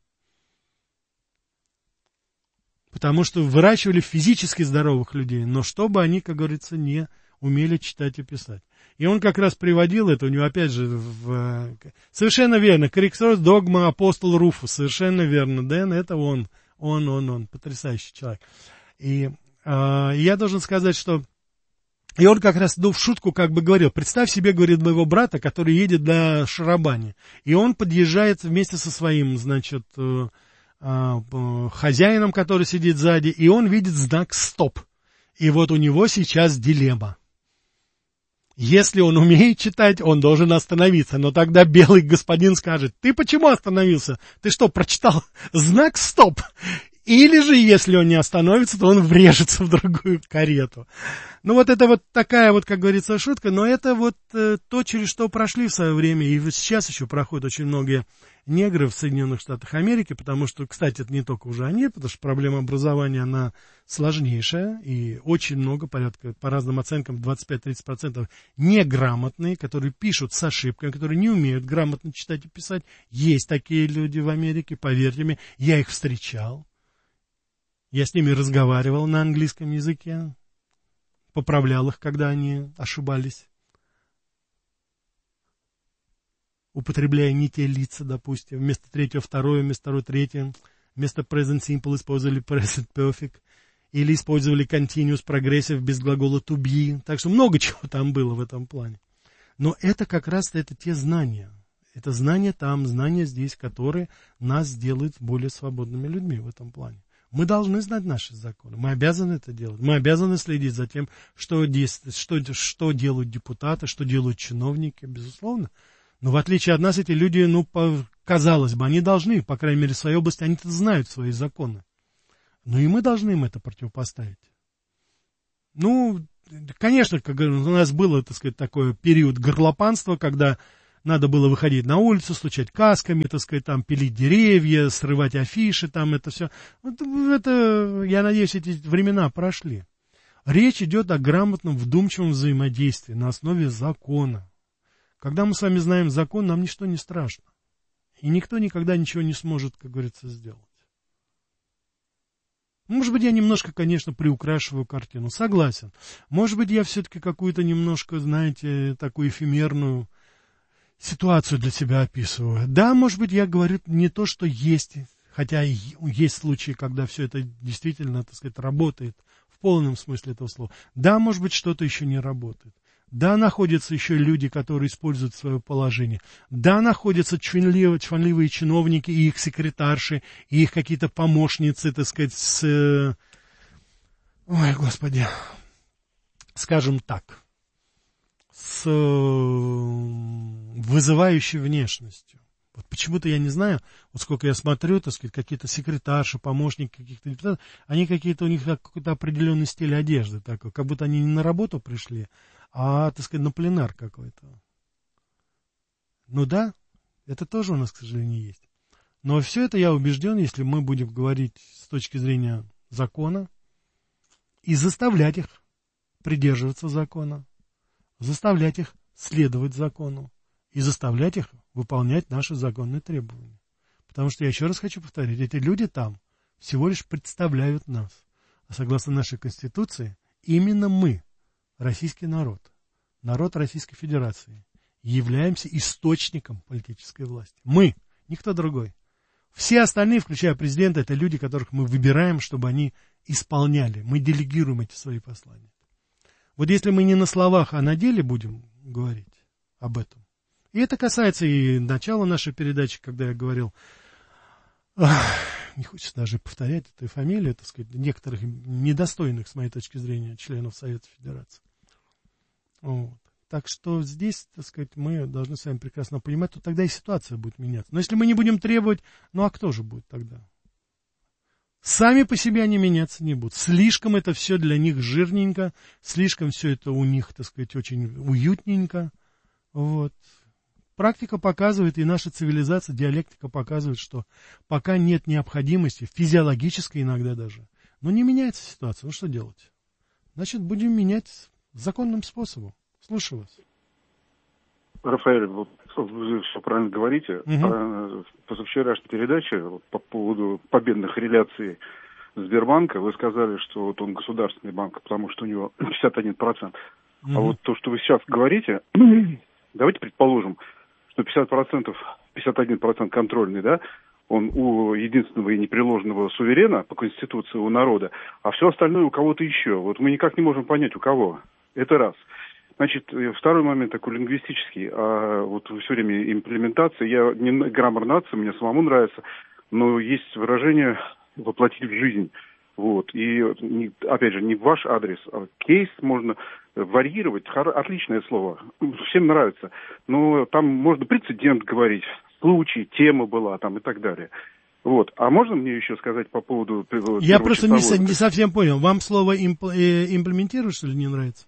Потому что выращивали физически здоровых людей, но чтобы они, как говорится, не умели читать и писать. И он как раз приводил это, у него опять же, совершенно верно, Криксос, Догма, Апостол Руфус, совершенно верно, Дэн, это он, потрясающий человек. И я должен сказать, что, и он как раз, в шутку как бы говорил, представь себе, говорит, моего брата, который едет на шарабане, и он подъезжает вместе со своим, значит, хозяином, который сидит сзади, и он видит знак «Стоп». И вот у него сейчас дилемма. Если он умеет читать, он должен остановиться. Но тогда белый господин скажет, ты почему остановился? Ты что, прочитал знак «Стоп»? Или же, если он не остановится, то он врежется в другую карету. Ну, вот это вот такая вот, как говорится, шутка, но это вот то, через что прошли в свое время, и сейчас еще проходят очень многие негры в Соединенных Штатах Америки, потому что, кстати, это не только уже они, потому что проблема образования, она сложнейшая, и очень много, порядка, по разным оценкам, 25-30% неграмотные, которые пишут с ошибками, которые не умеют грамотно читать и писать. Есть такие люди в Америке, поверьте мне, я их встречал. Я с ними разговаривал на английском языке, поправлял их, когда они ошибались, употребляя не те лица, допустим, вместо третьего второе, вместо второго третье, вместо present simple использовали present perfect, или использовали continuous progressive без глагола to be, так что много чего там было в этом плане. Но это как раз это те знания. Это знания там, знания здесь, которые нас сделают более свободными людьми в этом плане. Мы должны знать наши законы, мы обязаны это делать, мы обязаны следить за тем, что делают депутаты, что делают чиновники, безусловно. Но в отличие от нас, эти люди, казалось бы, они должны, по крайней мере, в своей области, они-то знают свои законы. Но и мы должны им это противопоставить. Конечно, как у нас было, так сказать, такой период горлопанства, когда надо было выходить на улицу, стучать касками, так сказать, там, пилить деревья, срывать афиши, там, это все. Это, я надеюсь, эти времена прошли. Речь идет о грамотном, вдумчивом взаимодействии на основе закона. Когда мы с вами знаем закон, нам ничто не страшно. И никто никогда ничего не сможет, как говорится, сделать. Может быть, я немножко, конечно, приукрашиваю картину, согласен. Может быть, я все-таки какую-то немножко, знаете, такую эфемерную ситуацию для себя описываю. Да, может быть, я говорю не то, что есть, хотя есть случаи, когда все это действительно, так сказать, работает в полном смысле этого слова. Да, может быть, что-то еще не работает. Да, находятся еще люди, которые используют свое положение. Да, находятся чванливые чиновники и их секретарши, и их какие-то помощницы, так сказать, скажем так, с вызывающей внешностью. Вот почему-то я не знаю, вот сколько я смотрю, так сказать, какие-то секретарши, помощники каких-то депутатов, они какие-то, у них какой-то определенный стиль одежды такой, как будто они не на работу пришли, а, так сказать, на пленар какой-то. Да, это тоже у нас, к сожалению, есть. Но все это, я убежден, если мы будем говорить с точки зрения закона и заставлять их придерживаться закона, заставлять их следовать закону и заставлять их выполнять наши законные требования. Потому что, я еще раз хочу повторить, эти люди там всего лишь представляют нас. А согласно нашей Конституции, именно мы, российский народ Российской Федерации, являемся источником политической власти. Мы, никто другой. Все остальные, включая президента, это люди, которых мы выбираем, чтобы они исполняли. Мы делегируем эти свои послания. Вот если мы не на словах, а на деле будем говорить об этом. И это касается и начала нашей передачи, когда я говорил, не хочется даже повторять этой фамилии, так сказать, некоторых недостойных, с моей точки зрения, членов Совета Федерации. Вот. Так что здесь, так сказать, мы должны с вами прекрасно понимать, то тогда и ситуация будет меняться. Но если мы не будем требовать, а кто же будет тогда? Сами по себе они меняться не будут. Слишком это все для них жирненько, слишком все это у них, так сказать, очень уютненько. Вот. Практика показывает, и наша цивилизация, диалектика показывает, что пока нет необходимости, физиологической иногда даже, не меняется ситуация. Что делать? Значит, будем менять законным способом. Слушаю вас. Рафаэль, вы все правильно говорите. В позавчерашней передаче по поводу победных реляций Сбербанка вы сказали, что вот он государственный банк, потому что у него 51%. А вот то, что вы сейчас говорите, давайте предположим, что 51% контрольный, да, он у единственного и непреложного суверена по Конституции, у народа, а все остальное у кого-то еще. Вот мы никак не можем понять, у кого. Это раз. Значит, второй момент такой лингвистический. Вот все время имплементация. Я не граммар нации, мне самому нравится, но есть выражение «воплотить в жизнь». Вот. И, опять же, не в ваш адрес, а кейс можно варьировать. Отличное слово. Всем нравится. Но там можно прецедент говорить, случай, тема была там и так далее. Вот. А можно мне еще сказать по поводу... Я просто не совсем понял. Вам слово имплементируешь, что ли, не нравится?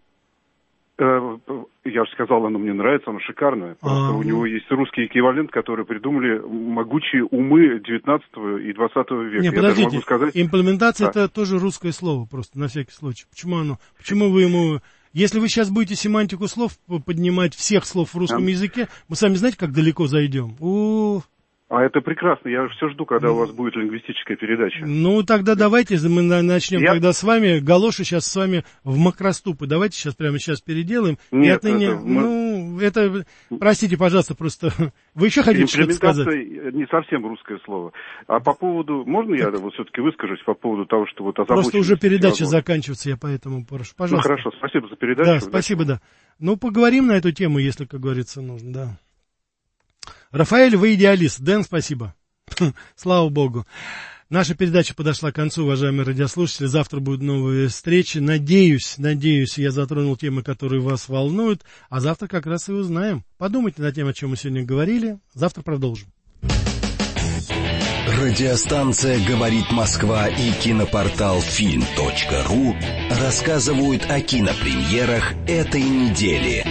Я же сказал, оно мне нравится, оно шикарное. Просто у него есть русский эквивалент, который придумали могучие умы 19 и 20 века. Не, подождите, могу сказать... имплементация это тоже русское слово, просто на всякий случай. Почему вы ему... Если вы сейчас будете семантику слов поднимать, всех слов в русском языке, мы сами знаете, как далеко зайдем? А это прекрасно, я все жду, когда у вас будет лингвистическая передача. Тогда давайте мы начнем тогда с вами. Галоша сейчас с вами в макроступы. Давайте прямо сейчас переделаем. Нет, и отныне, простите, пожалуйста, просто вы еще хотите что-то сказать? Имплементация не совсем русское слово. А по поводу, можно я вот все-таки выскажусь по поводу того, что вот озабоченность... Просто уже передача заканчивается, я поэтому прошу. Пожалуйста. Хорошо, спасибо за передачу. Да, спасибо, да. Поговорим на эту тему, если, как говорится, нужно, да. Рафаэль, вы идеалист. Дэн, спасибо. Слава богу. Наша передача подошла к концу, уважаемые радиослушатели. Завтра будут новые встречи. Надеюсь, я затронул темы, которые вас волнуют. А завтра как раз и узнаем. Подумайте над тем, о чем мы сегодня говорили. Завтра продолжим. Радиостанция «Говорит Москва» и кинопортал film.ru рассказывают о кинопремьерах этой недели.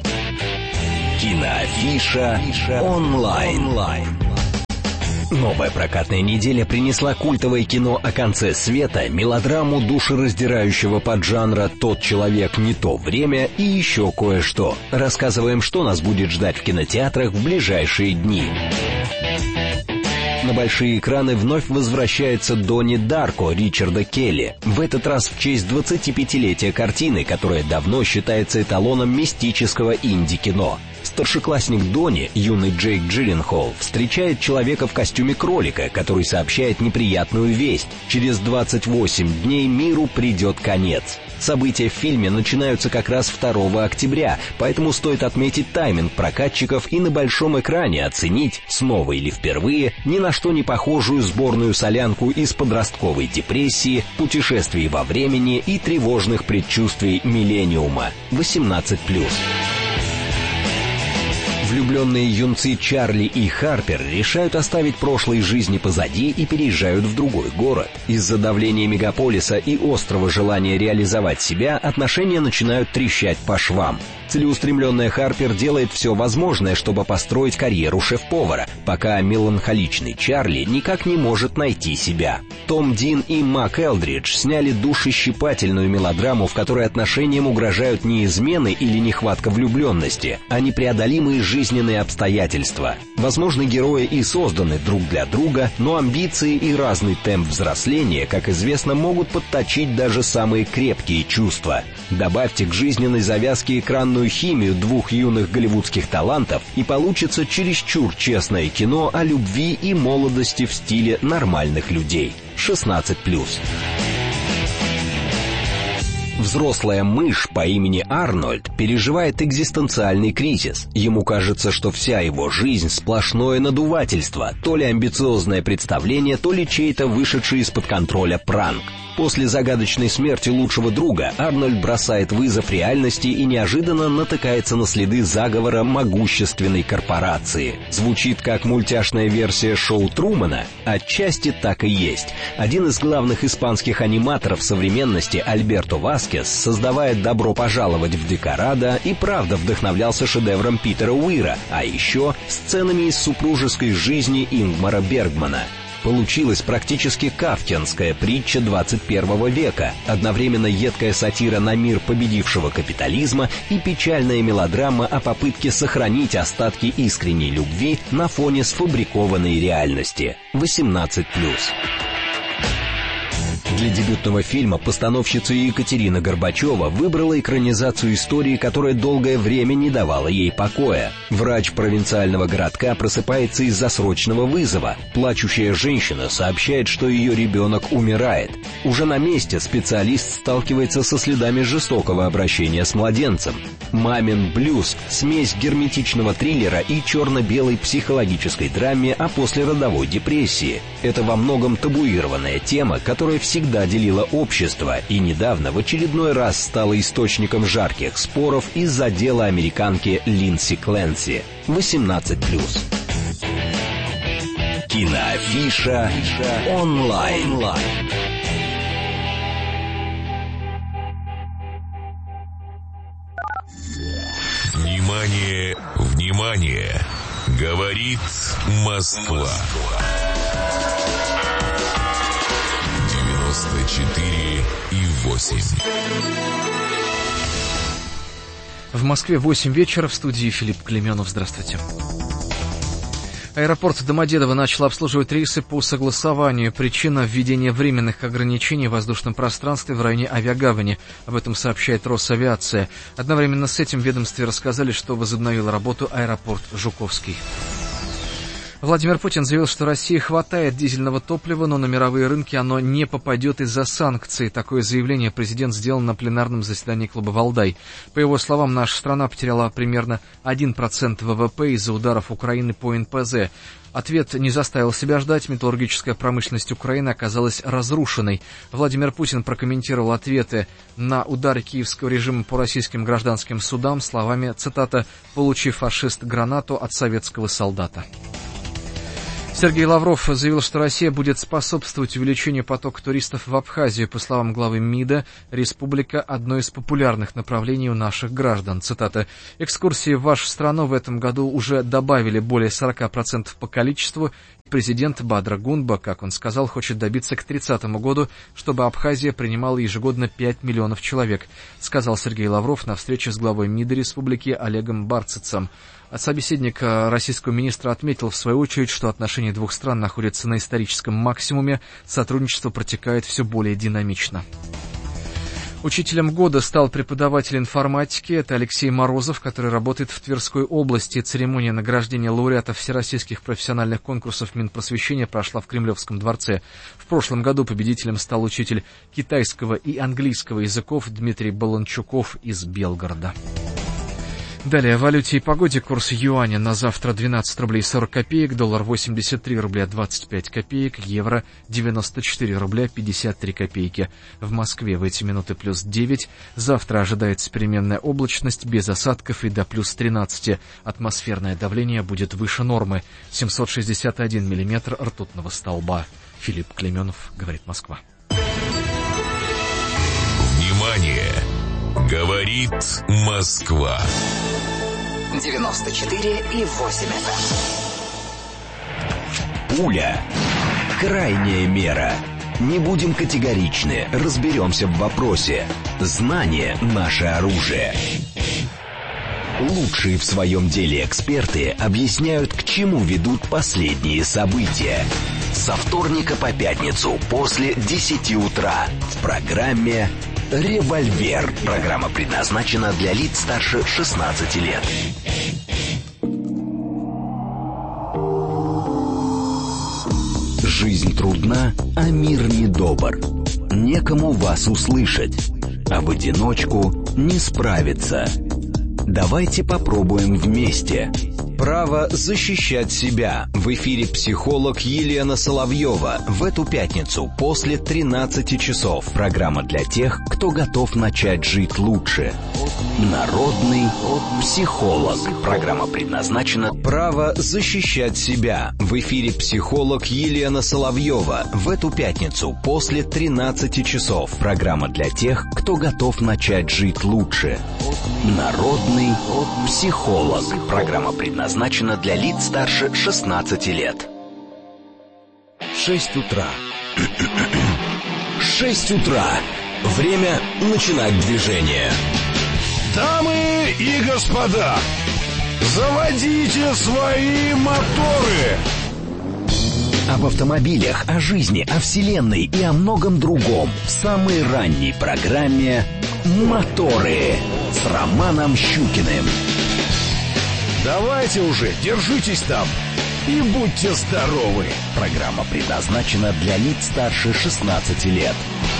Киноафиша онлайн. Новая прокатная неделя принесла культовое кино о конце света, мелодраму душераздирающего поджанра «Тот человек, не то время» и еще кое-что. Рассказываем, что нас будет ждать в кинотеатрах в ближайшие дни. На большие экраны вновь возвращается Донни Дарко Ричарда Келли. В этот раз в честь 25-летия картины, которая давно считается эталоном мистического инди-кино. Старшеклассник Донни, юный Джейк Джилленхол, встречает человека в костюме кролика, который сообщает неприятную весть. Через 28 дней миру придет конец. События в фильме начинаются как раз 2 октября, поэтому стоит отметить тайминг прокатчиков и на большом экране оценить, снова или впервые, ни на что не похожую сборную солянку из подростковой депрессии, путешествий во времени и тревожных предчувствий миллениума. 18+. Влюбленные юнцы Чарли и Харпер решают оставить прошлые жизни позади и переезжают в другой город. Из-за давления мегаполиса и острого желания реализовать себя отношения начинают трещать по швам. Целеустремленная Харпер делает все возможное, чтобы построить карьеру шеф-повара, пока меланхоличный Чарли никак не может найти себя. Том Дин и Мак Элдридж сняли душещипательную мелодраму, в которой отношениям угрожают не измены или нехватка влюбленности, а непреодолимые жизненные обстоятельства. Возможно, герои и созданы друг для друга, но амбиции и разный темп взросления, как известно, могут подточить даже самые крепкие чувства. Добавьте к жизненной завязке экранную химию двух юных голливудских талантов, и получится чересчур честное кино о любви и молодости в стиле нормальных людей. 16+. Взрослая мышь по имени Арнольд переживает экзистенциальный кризис. Ему кажется, что вся его жизнь сплошное надувательство, то ли амбициозное представление, то ли чей-то вышедший из-под контроля пранк. После загадочной смерти лучшего друга Арнольд бросает вызов реальности и неожиданно натыкается на следы заговора могущественной корпорации. Звучит как мультяшная версия шоу Трумана? Отчасти так и есть. Один из главных испанских аниматоров современности, Альберто Васкес, создавая «Добро пожаловать в Декорадо», и правда вдохновлялся шедевром Питера Уира, а еще сценами из супружеской жизни Ингмара Бергмана. Получилась практически кафкианская притча 21 века, одновременно едкая сатира на мир победившего капитализма и печальная мелодрама о попытке сохранить остатки искренней любви на фоне сфабрикованной реальности. 18+. Для дебютного фильма постановщица Екатерина Горбачева выбрала экранизацию истории, которая долгое время не давала ей покоя. Врач провинциального городка просыпается из-за срочного вызова. Плачущая женщина сообщает, что ее ребенок умирает. Уже на месте специалист сталкивается со следами жестокого обращения с младенцем. «Мамин блюз» — смесь герметичного триллера и черно-белой психологической драме о послеродовой депрессии. Это во многом табуированная тема, которая всегда делила общество и недавно в очередной раз стала источником жарких споров из-за дела американки Линдси Кленси. 18+. Киноафиша онлайн. Внимание, внимание! Говорит Москва. 94,8. В Москве 8 вечера, в студии Филипп Клеменов. Здравствуйте. Аэропорт Домодедово начал обслуживать рейсы по согласованию. Причина — введение временных ограничений в воздушном пространстве в районе авиагавани. Об этом сообщает Росавиация. Одновременно с этим в ведомстве рассказали, что возобновил работу аэропорт Жуковский. Владимир Путин заявил, что России хватает дизельного топлива, но на мировые рынки оно не попадет из-за санкций. Такое заявление президент сделал на пленарном заседании клуба «Валдай». По его словам, наша страна потеряла примерно 1% ВВП из-за ударов Украины по НПЗ. Ответ не заставил себя ждать. Металлургическая промышленность Украины оказалась разрушенной. Владимир Путин прокомментировал ответы на удары киевского режима по российским гражданским судам словами, цитата, «получив фашист гранату от советского солдата». Сергей Лавров заявил, что Россия будет способствовать увеличению потока туристов в Абхазию. По словам главы МИДа, республика – одно из популярных направлений у наших граждан. Цитата. «Экскурсии в вашу страну в этом году уже добавили более 40% по количеству. Президент Бадра Гунба, как он сказал, хочет добиться к 30 году, чтобы Абхазия принимала ежегодно 5 миллионов человек», сказал Сергей Лавров на встрече с главой МИДа республики Олегом Барцицем. Собеседник российского министра отметил, в свою очередь, что отношения двух стран находятся на историческом максимуме, сотрудничество протекает все более динамично. Учителем года стал преподаватель информатики. Это Алексей Морозов, который работает в Тверской области. Церемония награждения лауреатов всероссийских профессиональных конкурсов Минпросвещения прошла в Кремлевском дворце. В прошлом году победителем стал учитель китайского и английского языков Дмитрий Баланчуков из Белгорода. Далее о валюте и погоде. Курс юаня на завтра 12 рублей 40 копеек, доллар 83 рубля 25 копеек, евро 94 рубля 53 копейки. В Москве в эти минуты плюс 9. Завтра ожидается переменная облачность, без осадков и до плюс 13. Атмосферное давление будет выше нормы. 761 миллиметр ртутного столба. Филипп Клеменов, говорит Москва. Внимание! Говорит Москва. 94,8 FM. Пуля. Крайняя мера. Не будем категоричны, разберемся в вопросе. Знание – наше оружие. Лучшие в своем деле эксперты объясняют, к чему ведут последние события. Со вторника по пятницу после 10 утра в программе «Револьвер». Программа предназначена для лиц старше 16 лет. Жизнь трудна, а мир недобр. Некому вас услышать, а в одиночку не справиться. Давайте попробуем вместе. Право защищать себя. В эфире психолог Елена Соловьева. В эту пятницу после 13 часов. Программа для тех, кто готов начать жить лучше. Народный психолог. Программа предназначена «Право защищать себя». В эфире психолог Елена Соловьева. В эту пятницу после 13 часов. Программа для тех, кто готов начать жить лучше. Народный психолог. Программа предназначена для лиц старше 16 лет. 6 утра. 6 утра. Время начинать движение. Дамы и господа, заводите свои моторы. Об автомобилях, о жизни, о вселенной и о многом другом в самой ранней программе «Моторы» с Романом Щукиным. Давайте уже, держитесь там и будьте здоровы. Программа предназначена для лиц старше 16 лет.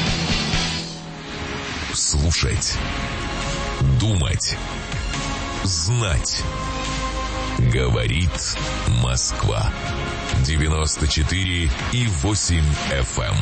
Слушать, думать, знать. Говорит Москва. 94,8 FM.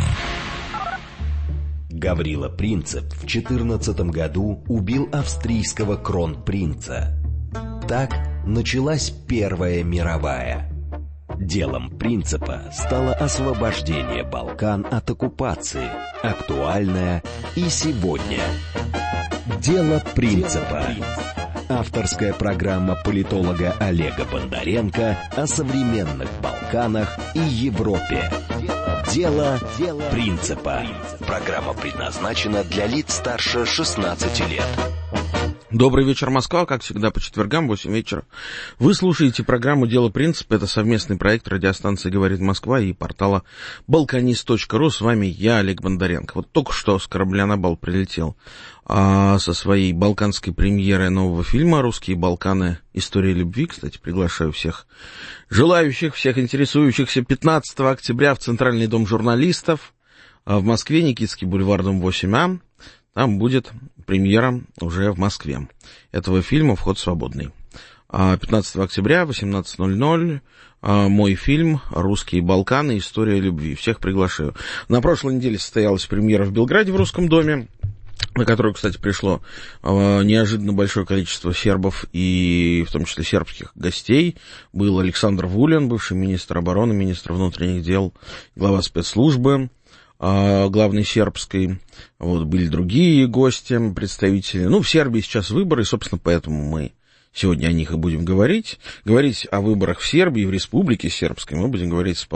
Гаврила Принцип в 14 году убил австрийского кронпринца. Так началась Первая мировая. Делом Принципа стало освобождение Балкан от оккупации, актуальное и сегодня. Дело Принципа. Авторская программа политолога Олега Бондаренко о современных Балканах и Европе. Дело Принципа. Программа предназначена для лиц старше 16 лет. Добрый вечер, Москва, как всегда, по четвергам, 8 вечера. Вы слушаете программу «Дело принципа». Это совместный проект радиостанции «Говорит Москва» и портала balkanist.ru. С вами я, Олег Бондаренко. Вот только что с корабля на бал прилетел со своей балканской премьерой нового фильма «Русские Балканы. История любви». Кстати, приглашаю всех желающих, всех интересующихся 15 октября в Центральный дом журналистов в Москве, Никитский бульвар, дом 8А. Там будет премьера уже в Москве этого фильма, вход свободный. 15 октября, 18:00, мой фильм «Русские Балканы. История любви». Всех приглашаю. На прошлой неделе состоялась премьера в Белграде в Русском доме, на которую, кстати, пришло неожиданно большое количество сербов и в том числе сербских гостей. Был Александр Вулин, бывший министр обороны, министр внутренних дел, глава спецслужбы главной сербской, вот, были другие гости, представители. Ну, в Сербии сейчас выборы, и, собственно, поэтому мы сегодня о них и будем говорить. Говорить о выборах в Сербии, в Республике Сербской мы будем говорить с